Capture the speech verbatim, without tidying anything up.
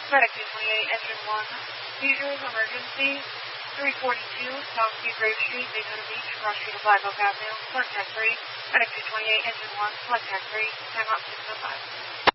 Medic two twenty-eight, Engine one, seizures, emergency, three forty-two, South Grave Street, Daytona Beach, Rush Street, Black Oak Avenue, Select Tech three, Medic two twenty-eight, Engine one, Select Tech three, time out six oh five.